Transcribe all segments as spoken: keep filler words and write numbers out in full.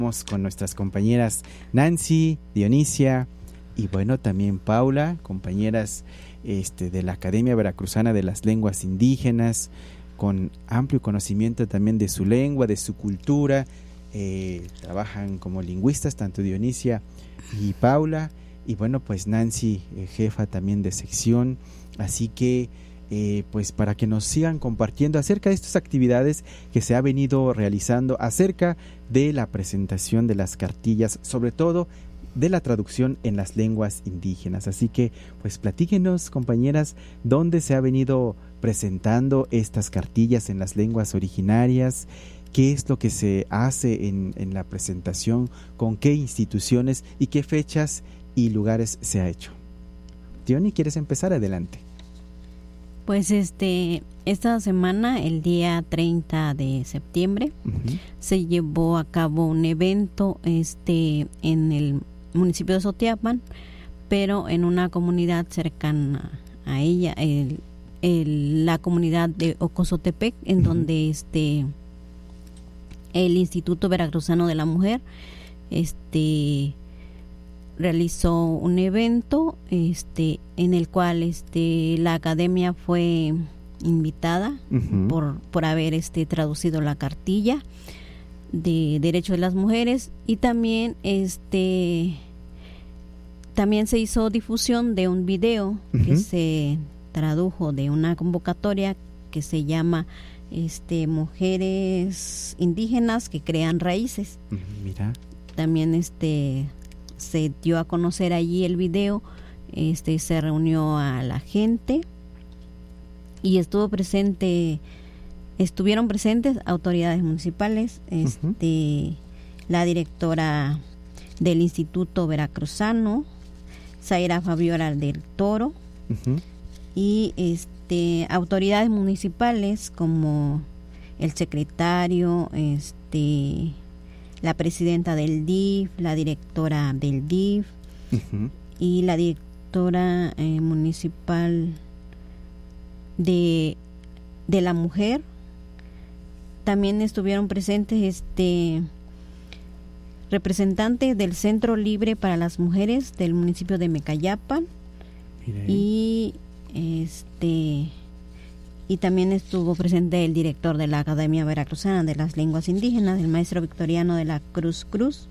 Con nuestras compañeras Nancy, Dionisia y bueno, también Paula, compañeras este, de la Academia Veracruzana de las Lenguas Indígenas, con amplio conocimiento también de su lengua, de su cultura. Eh, trabajan como lingüistas, tanto Dionisia y Paula, y bueno, pues Nancy, eh, jefa también de sección, así que Eh, pues para que nos sigan compartiendo acerca de estas actividades que se ha venido realizando, acerca de la presentación de las cartillas, sobre todo de la traducción en las lenguas indígenas. Así que pues platíquenos, compañeras, dónde se ha venido presentando estas cartillas en las lenguas originarias, qué es lo que se hace en, en la presentación, con qué instituciones y qué fechas y lugares se ha hecho. Diony, ¿quieres empezar? Adelante. Pues este esta semana, el día treinta de septiembre, uh-huh. se llevó a cabo un evento este en el municipio de Sotiapan, pero en una comunidad cercana a ella, el, el, la comunidad de Ocosotepec, en uh-huh. donde este el Instituto Veracruzano de la Mujer este realizó un evento este en el cual este la academia fue invitada uh-huh. por por haber este traducido la cartilla de derechos de las mujeres, y también este también se hizo difusión de un video uh-huh. que se tradujo de una convocatoria que se llama este Mujeres Indígenas que Crean Raíces. Uh-huh. Mira. También este se dio a conocer allí el video, este se reunió a la gente y estuvo presente, estuvieron presentes autoridades municipales, este uh-huh. la directora del Instituto Veracruzano, Zaira Fabiola del Toro, uh-huh. y este autoridades municipales como el secretario, este la presidenta del D I F, la directora del D I F uh-huh. y la directora eh, municipal de, de la mujer. También estuvieron presentes este representantes del Centro Libre para las Mujeres del municipio de Mecayapan y este y también estuvo presente el director de la Academia Veracruzana de las Lenguas Indígenas, el maestro Victoriano de la Cruz Cruz.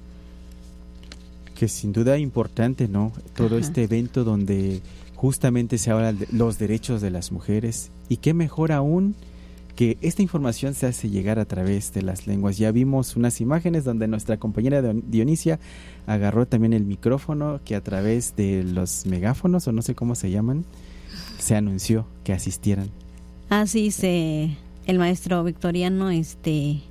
Que sin duda importante, ¿no? Todo Ajá. este evento donde justamente se habla de los derechos de las mujeres, y qué mejor aún que esta información se hace llegar a través de las lenguas. Ya vimos unas imágenes donde nuestra compañera Dionisia agarró también el micrófono, que a través de los megáfonos, o no sé cómo se llaman, se anunció que asistieran. Así se, el maestro Victoriano este,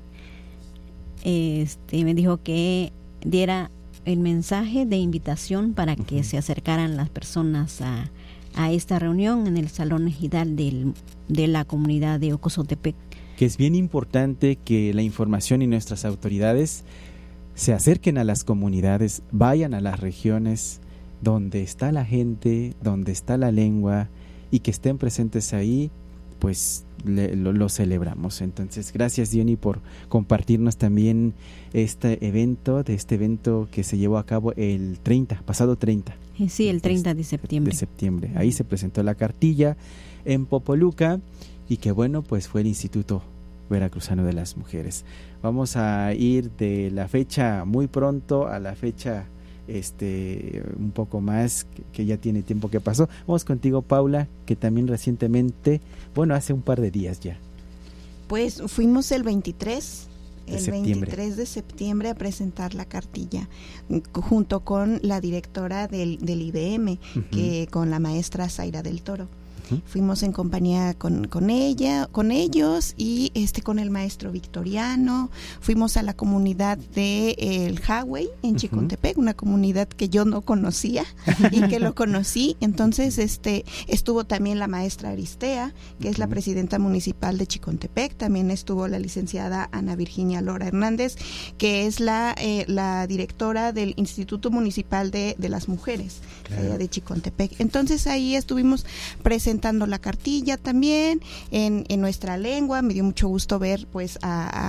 este me dijo que diera el mensaje de invitación para que uh-huh. se acercaran las personas a, a esta reunión en el Salón Ejidal del, de la comunidad de Ocosotepec. Que es bien importante que la información y nuestras autoridades se acerquen a las comunidades, vayan a las regiones donde está la gente, donde está la lengua, y que estén presentes ahí, pues le, lo, lo celebramos. Entonces, gracias, Diony, por compartirnos también este evento, de este evento que se llevó a cabo el treinta, pasado treinta. Sí, el treinta de septiembre. De septiembre. Ahí se presentó la cartilla en Popoluca, y que bueno, pues fue el Instituto Veracruzano de las Mujeres. Vamos a ir de la fecha muy pronto a la fecha este un poco más, que, que ya tiene tiempo que pasó. Vamos contigo, Paula, que también recientemente, bueno, hace un par de días ya. Pues fuimos el veintitrés, de el septiembre. veintitrés de septiembre a presentar la cartilla, junto con la directora del, del I B M, uh-huh. que con la maestra Zaira del Toro. Uh-huh. Fuimos en compañía con, con ella, con ellos y este con el maestro Victoriano. Fuimos a la comunidad de el Hawey en Chicontepec, uh-huh. una comunidad que yo no conocía y que lo conocí. Entonces, este estuvo también la maestra Aristea, que uh-huh. es la presidenta municipal de Chicontepec. También estuvo la licenciada Ana Virginia Lora Hernández, que es la eh, la directora del Instituto Municipal de, de las Mujeres, claro. de Chicontepec. Entonces ahí estuvimos presentando la cartilla también en, en nuestra lengua. Me dio mucho gusto ver pues a, a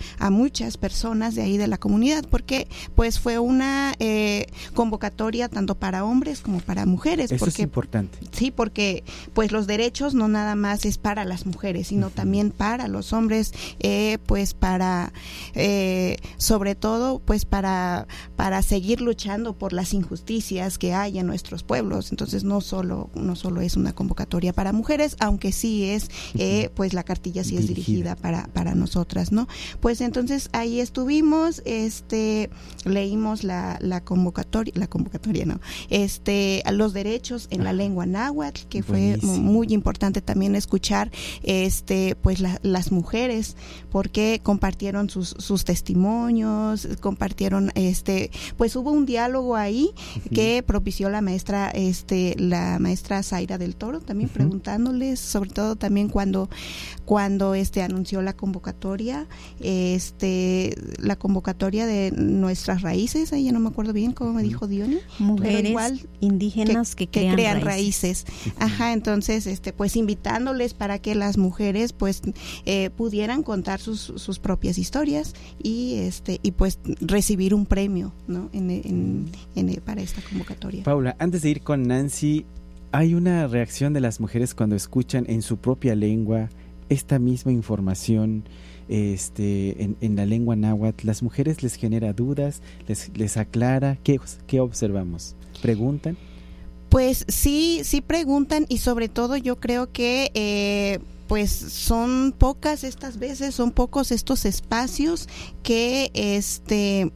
a muchas personas de ahí de la comunidad, porque pues fue una eh, convocatoria tanto para hombres como para mujeres. Eso porque, es importante. Sí, porque pues los derechos no nada más es para las mujeres, sino uh-huh. también para los hombres, eh, pues para, eh, sobre todo, pues para, para seguir luchando por las injusticias que hay en nuestros pueblos. Entonces no solo, no solo es una convocatoria para mujeres, aunque sí es, eh, pues la cartilla sí es dirigida, dirigida para, para nosotras, ¿no? Pues entonces ahí estuvimos, este, leímos la, la convocatoria, la convocatoria no, este, los derechos en la lengua náhuatl, que fue Buenísimo. muy importante también escuchar, este, pues la, las mujeres, porque compartieron sus, sus testimonios, compartieron, este, pues hubo un diálogo ahí uh-huh. que propició la maestra, este, la maestra Zaira del Toro, también uh-huh. preguntándoles, sobre todo también cuando, cuando este anunció la convocatoria, este, la convocatoria de nuestras raíces, ahí ya no me acuerdo bien cómo me dijo Diony, mujeres igual indígenas que, que, crean, que crean raíces. raíces. Ajá, entonces, este, pues invitándoles para que las mujeres, pues, eh, pudieran contar sus, sus propias historias y, este, y pues recibir un premio, ¿no? En, en, en, para esta convocatoria. Paula, antes de ir con Nancy, hay una reacción de las mujeres cuando escuchan en su propia lengua esta misma información. Este, en, en la lengua náhuatl, las mujeres les genera dudas, les, les aclara. ¿Qué, qué observamos? ¿Preguntan? Pues sí, sí preguntan, y sobre todo yo creo que eh, pues son pocas estas veces, son pocos estos espacios que este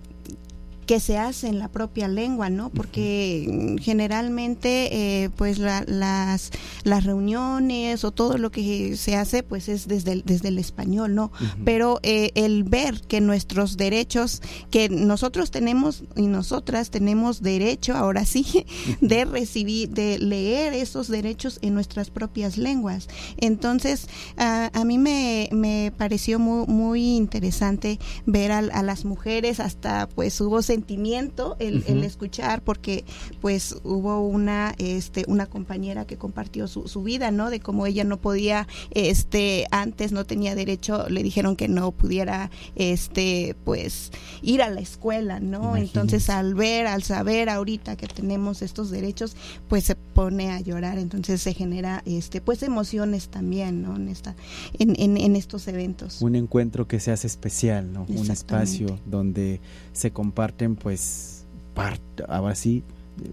que se hace en la propia lengua, ¿no? Porque uh-huh. generalmente eh, pues la, las las reuniones o todo lo que se hace pues es desde el, desde el español, ¿no? Uh-huh. Pero eh, el ver que nuestros derechos, que nosotros tenemos y nosotras tenemos derecho, ahora sí, uh-huh. de recibir, de leer esos derechos en nuestras propias lenguas. Entonces, a, a mí me, me pareció muy, muy interesante ver a, a las mujeres, hasta pues hubo sentimiento el, uh-huh. el escuchar, porque pues hubo una este una compañera que compartió su, su vida, ¿no? De cómo ella no podía, este antes no tenía derecho, le dijeron que no pudiera este pues ir a la escuela, ¿no? Imagínate. Entonces al ver, al saber ahorita que tenemos estos derechos, pues se pone a llorar, entonces se genera este pues emociones también, ¿no? En esta en, en, en estos eventos. Un encuentro que se hace especial, ¿no? Un espacio donde se comparten pues parte, ahora sí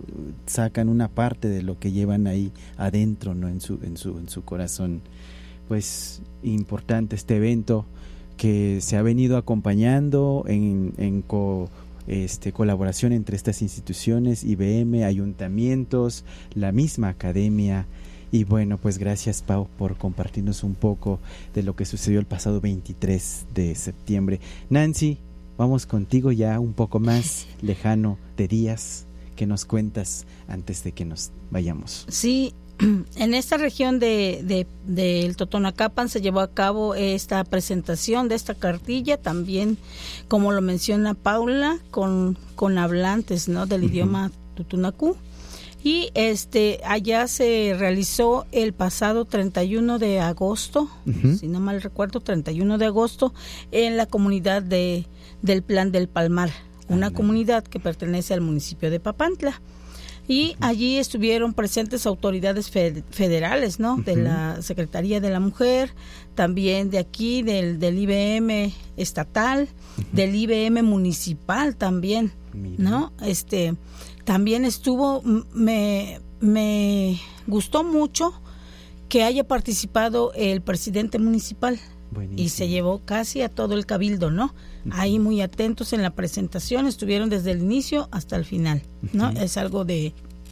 sacan una parte de lo que llevan ahí adentro, ¿no? En su, en su, en su corazón. Pues importante este evento que se ha venido acompañando en, en co, este, colaboración entre estas instituciones, I B M, ayuntamientos, la misma academia. Y bueno, pues gracias, Pau, por compartirnos un poco de lo que sucedió el pasado veintitrés de septiembre. Nancy, vamos contigo ya un poco más lejano de días. ¿Qué nos cuentas antes de que nos vayamos? Sí, en esta región de, de, del Totonacapan se llevó a cabo esta presentación de esta cartilla, también, como lo menciona Paula, con, con hablantes, ¿no? del uh-huh. idioma tutunacú. Y este allá se realizó el pasado treinta y uno de agosto, uh-huh. si no mal recuerdo, treinta y uno de agosto, en la comunidad de del Plan del Palmar, una ah, comunidad que pertenece al municipio de Papantla. Y uh-huh. allí estuvieron presentes autoridades fe- federales, ¿no? Uh-huh. De la Secretaría de la Mujer, también de aquí, del, del I B M estatal, uh-huh. del I B M municipal también, Mira. ¿no? Este, también estuvo, me, me gustó mucho que haya participado el presidente municipal. Buenísimo. Y se llevó casi a todo el cabildo, ¿no? Uh-huh. Ahí muy atentos en la presentación, estuvieron desde el inicio hasta el final, ¿no? Uh-huh. Es algo de,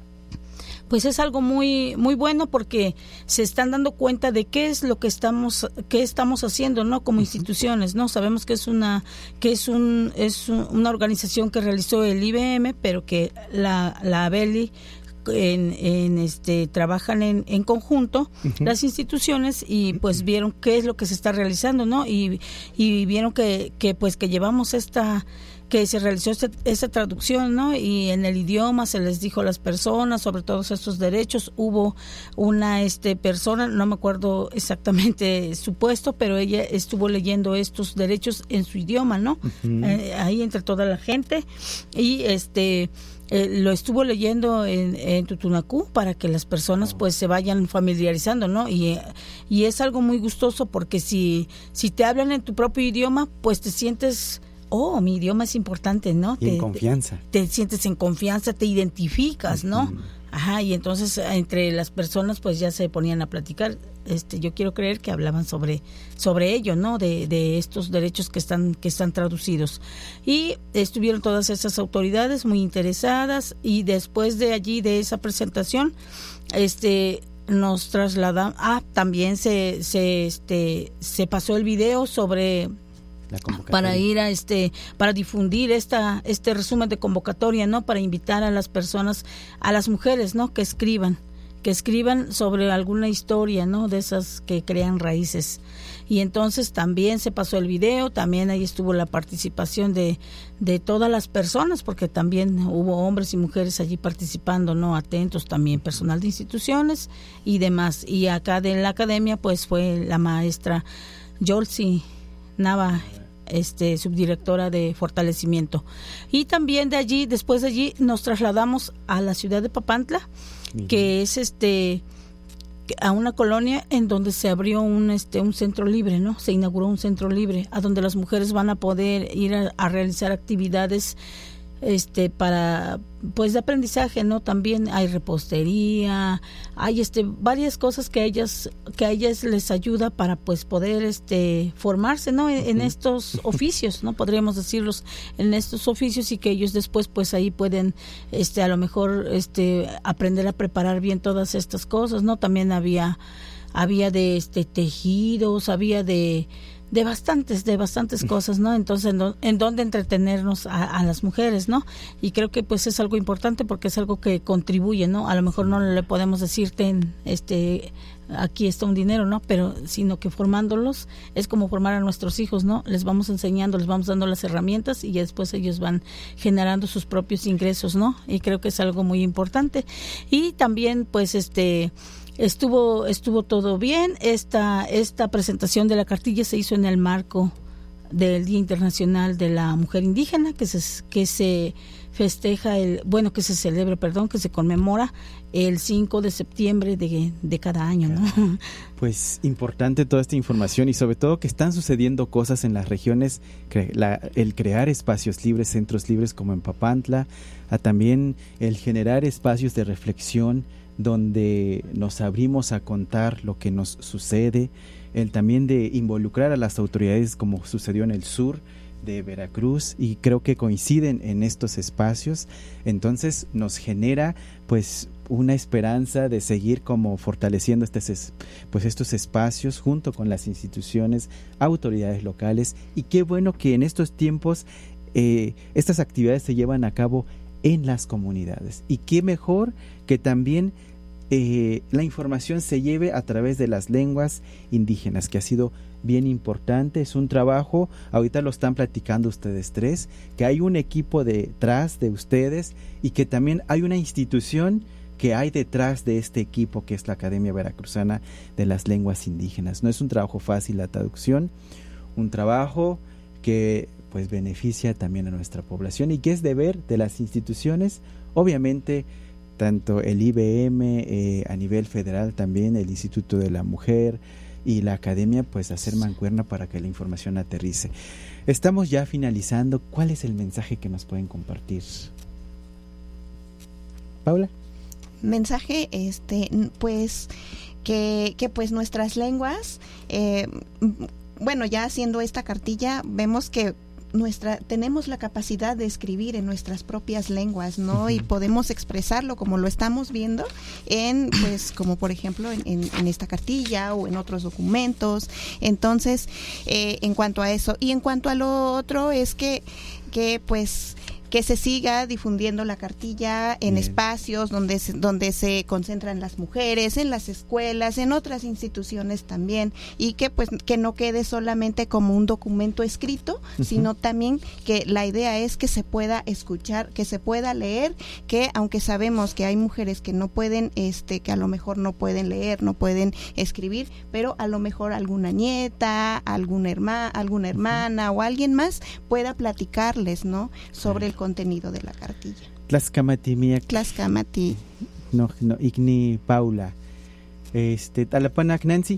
pues es algo muy muy bueno, porque se están dando cuenta de qué es lo que estamos qué estamos haciendo, ¿no? Como uh-huh. instituciones, ¿no? Sabemos que es una que es un es un, una organización que realizó el I B M, pero que la la ABELI En, en este trabajan en, en conjunto uh-huh. las instituciones, y pues vieron qué es lo que se está realizando, ¿no? Y, y vieron que, que pues que llevamos esta que se realizó este, esta traducción, ¿no? Y en el idioma se les dijo a las personas sobre todos estos derechos. Hubo una este persona, no me acuerdo exactamente su puesto, pero ella estuvo leyendo estos derechos en su idioma, ¿no? Uh-huh. Eh, ahí entre toda la gente, y este eh, lo estuvo leyendo en, en Tutunacú para que las personas pues se vayan familiarizando, ¿no? Y, y es algo muy gustoso, porque si, si te hablan en tu propio idioma, pues te sientes... oh, mi idioma es importante, ¿no? Y te, en confianza. Te, te sientes en confianza, te identificas, ¿no? Uh-huh. Ajá, y entonces entre las personas pues ya se ponían a platicar. Este, yo quiero creer que hablaban sobre sobre ello, ¿no? De, de estos derechos que están que están traducidos. Y estuvieron todas esas autoridades muy interesadas, y después de allí, de esa presentación, este nos trasladamos, ah, también se se este se pasó el video sobre para ir a este para difundir esta este resumen de convocatoria, ¿no? Para invitar a las personas, a las mujeres, ¿no? Que escriban, que escriban sobre alguna historia, ¿no? De esas que crean raíces. Y entonces también se pasó el video, también ahí estuvo la participación de de todas las personas, porque también hubo hombres y mujeres allí participando, ¿no? Atentos, también personal de instituciones y demás. Y acá de la academia pues fue la maestra Yolsi Nava, este subdirectora de fortalecimiento. Y también de allí, después de allí, nos trasladamos a la ciudad de Papantla, uh-huh. que es este a una colonia en donde se abrió un este un centro libre, ¿no? Se inauguró un centro libre a donde las mujeres van a poder ir a, a realizar actividades este para pues de aprendizaje, ¿no? También hay repostería, hay este varias cosas que a ellas que a ellas les ayuda para pues poder este formarse, ¿no? En, en estos oficios, ¿no? Podríamos decirlos, en estos oficios, y que ellos después pues ahí pueden este a lo mejor este aprender a preparar bien todas estas cosas, ¿no? También había había de este tejidos, había de de bastantes, de bastantes cosas, ¿no? Entonces, en, do, en dónde entretenernos a, a las mujeres, ¿no? Y creo que pues es algo importante, porque es algo que contribuye, ¿no? A lo mejor no le podemos decirte en este aquí está un dinero, ¿no? Pero sino que formándolos es como formar a nuestros hijos, ¿no? Les vamos enseñando, les vamos dando las herramientas, y después ellos van generando sus propios ingresos, ¿no? Y creo que es algo muy importante. Y también pues este Estuvo estuvo todo bien. Esta esta presentación de la cartilla se hizo en el marco del Día Internacional de la Mujer Indígena, que se que se festeja el bueno que se celebra, perdón, que se conmemora el cinco de septiembre de, de cada año, ¿no? Pues importante toda esta información, y sobre todo que están sucediendo cosas en las regiones, la, el crear espacios libres, centros libres como en Papantla, a también el generar espacios de reflexión donde nos abrimos a contar lo que nos sucede, el también de involucrar a las autoridades, como sucedió en el sur de Veracruz, y creo que coinciden en estos espacios. Entonces nos genera pues una esperanza de seguir como fortaleciendo estos, pues estos espacios junto con las instituciones, autoridades locales, y qué bueno que en estos tiempos eh, estas actividades se llevan a cabo en las comunidades, y qué mejor que también eh, la información se lleve a través de las lenguas indígenas, que ha sido bien importante. Es un trabajo, ahorita lo están platicando ustedes tres, que hay un equipo detrás de ustedes, y que también hay una institución que hay detrás de este equipo, que es la Academia Veracruzana de las Lenguas Indígenas. No es un trabajo fácil la traducción, un trabajo que pues beneficia también a nuestra población, y que es deber de las instituciones, obviamente tanto el I B M eh, a nivel federal, también el Instituto de la Mujer y la Academia, pues hacer mancuerna para que la información aterrice. Estamos ya finalizando. ¿Cuál es el mensaje que nos pueden compartir? Paula. Mensaje, este, pues que, que pues nuestras lenguas, eh, bueno, ya haciendo esta cartilla, vemos que nuestra tenemos la capacidad de escribir en nuestras propias lenguas, ¿no? Uh-huh. Y podemos expresarlo como lo estamos viendo en, pues, como por ejemplo en, en, en esta cartilla o en otros documentos. Entonces, eh, en cuanto a eso, y en cuanto a lo otro, es que, que pues que se siga difundiendo la cartilla en Bien. espacios donde se, donde se concentran las mujeres, en las escuelas, en otras instituciones también, y que pues que no quede solamente como un documento escrito, uh-huh. sino también que la idea es que se pueda escuchar, que se pueda leer, que aunque sabemos que hay mujeres que no pueden, este, que a lo mejor no pueden leer, no pueden escribir, pero a lo mejor alguna nieta, alguna hermana, alguna hermana uh-huh. o alguien más pueda platicarles, ¿no? Sobre el contenido de la cartilla. Tlaxcamati miak. Tlaxcamati. No, no, igni Paula. Este, Talapanak Nancy.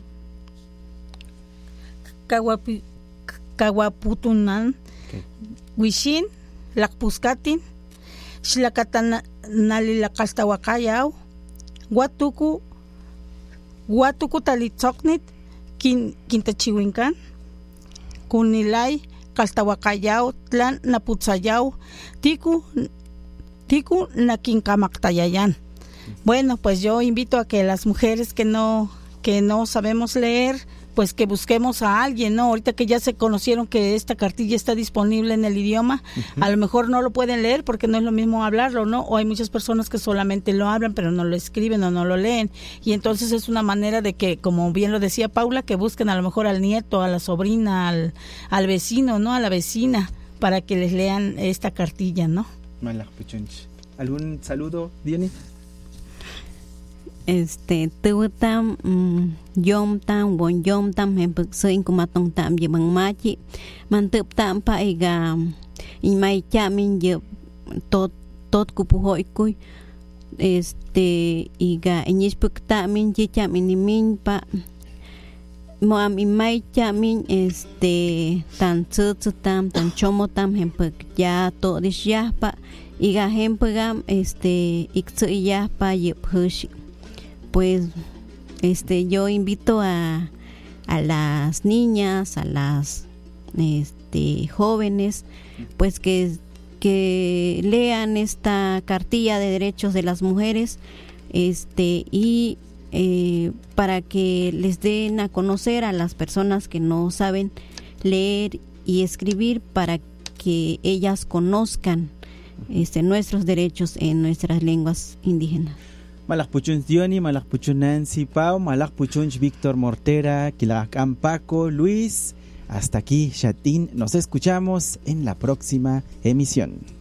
Kawapi, Kawaputunan, okay. Wishin, Lakpuskatin, Shlakatan Nalilakastawakayaw, Watuku, Watuku Talitzoknit, Kin, Kintachiwinkan, Kunilay, Kaltawakayaw, Tlan Naputsayaw, Tiku, Tiku Nakinkamaktayayan. Bueno, pues yo invito a que las mujeres que no, que no sabemos leer, pues que busquemos a alguien, ¿no? Ahorita que ya se conocieron que esta cartilla está disponible en el idioma, uh-huh. a lo mejor no lo pueden leer porque no es lo mismo hablarlo, ¿no? O hay muchas personas que solamente lo hablan pero no lo escriben o no lo leen, y entonces es una manera de que, como bien lo decía Paula, que busquen a lo mejor al nieto, a la sobrina, al, al vecino, ¿no? A la vecina, para que les lean esta cartilla, ¿no? ¿Algún saludo, Diony? Este tutam yom tam won yom tam hem peksein kumatong tam ye bang machi mantep tam pa iga imai chamin ye tot tot kupuhoi kuy este iga inis pek tamin ye chamin min pa moam imai chamin este tan tsu tam tan chomo tam hem pek ya to dis ya pa iga hem pegam este iktsu ya pa ye phushi. Pues este yo invito a a las niñas, a las este jóvenes, pues que que lean esta cartilla de derechos de las mujeres, este y eh, para que les den a conocer a las personas que no saben leer y escribir, para que ellas conozcan este nuestros derechos en nuestras lenguas indígenas. Malakpuchun Diony, Malakpuchun Nancy Pau, Malakpuchun Víctor Mortera, Quilacán Paco, Luis. Hasta aquí, Chatín. Nos escuchamos en la próxima emisión.